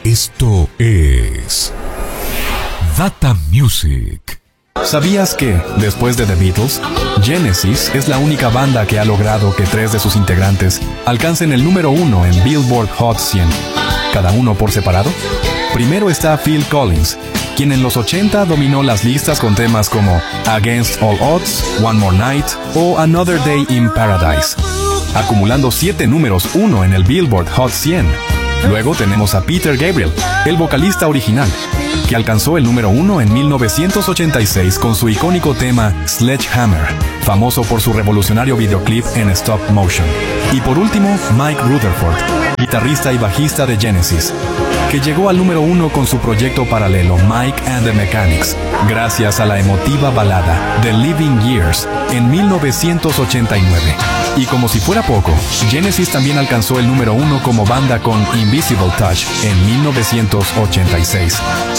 Esto es Data Music. ¿Sabías que, después de The Beatles, Genesis es la única banda que ha logrado que 3 de sus integrantes alcancen el número 1 en Billboard Hot 100, cada uno por separado? Primero está Phil Collins, quien en los 80 dominó las listas con temas como Against All Odds, One More Night o Another Day in Paradise, acumulando 7 números 1 en el Billboard Hot 100. Luego tenemos a Peter Gabriel, el vocalista original, que alcanzó el número 1 en 1986 con su icónico tema Sledgehammer, famoso por su revolucionario videoclip en stop motion. Y por último, Mike Rutherford, guitarrista y bajista de Genesis, que llegó al número 1 con su proyecto paralelo Mike and the Mechanics, gracias a la emotiva balada The Living Years en 1989. Y como si fuera poco, Genesis también alcanzó el número 1 como banda con Invisible Touch en 1986.